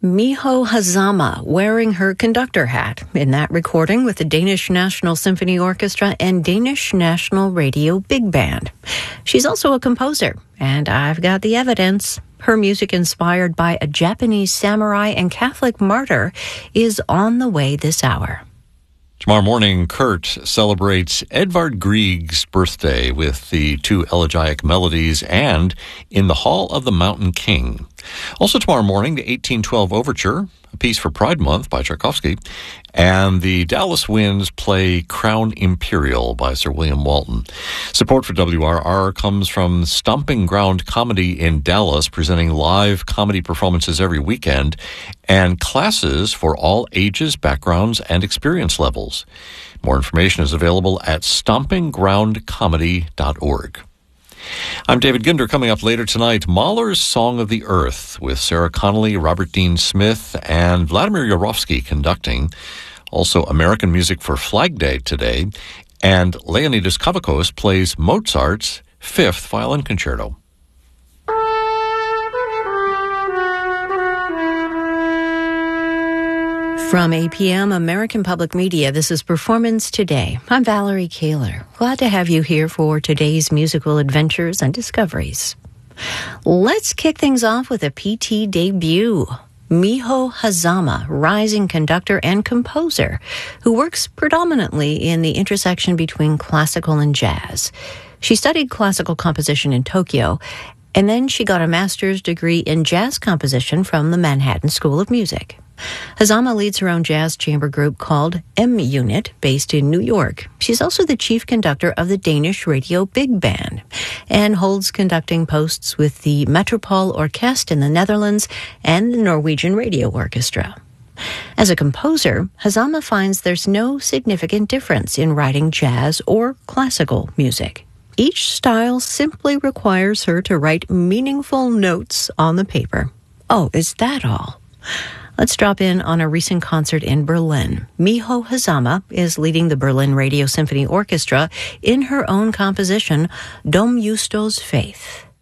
Miho Hazama wearing her conductor hat in that recording with the Danish National Symphony Orchestra and Danish National Radio Big Band. She's also a composer, and I've got the evidence. Her music, inspired by a Japanese samurai and Catholic martyr, is on the way this hour. Tomorrow morning, Kurt celebrates Edvard Grieg's birthday with the two elegiac melodies and In the Hall of the Mountain King. Also tomorrow morning, the 1812 Overture, a piece for Pride Month by Tchaikovsky, and the Dallas Winds play Crown Imperial by Sir William Walton. Support for WRR comes from Stomping Ground Comedy in Dallas, presenting live comedy performances every weekend, and classes for all ages, backgrounds, and experience levels. More information is available at stompinggroundcomedy.org. I'm David Ginder. Coming up later tonight, Mahler's Song of the Earth with Sarah Connolly, Robert Dean Smith, and Vladimir Yarovsky conducting. Also, American music for Flag Day today. And Leonidas Kavakos plays Mozart's Fifth Violin Concerto. From APM American Public Media, this is Performance Today. I'm Valerie Kaler. Glad to have you here for today's musical adventures and discoveries. Let's kick things off with a PT debut. Miho Hazama, rising conductor and composer, who works predominantly in the intersection between classical and jazz. She studied classical composition in Tokyo, and then she got a master's degree in jazz composition from the Manhattan School of Music. Hazama leads her own jazz chamber group called M Unit, based in New York. She's also the chief conductor of the Danish Radio Big Band and holds conducting posts with the Metropole Orkest in the Netherlands and the Norwegian Radio Orchestra. As a composer, Hazama finds there's no significant difference in writing jazz or classical music. Each style simply requires her to write meaningful notes on the paper. Oh, is that all? Let's drop in on a recent concert in Berlin. Miho Hazama is leading the Berlin Radio Symphony Orchestra in her own composition, Dom Justo's Faith.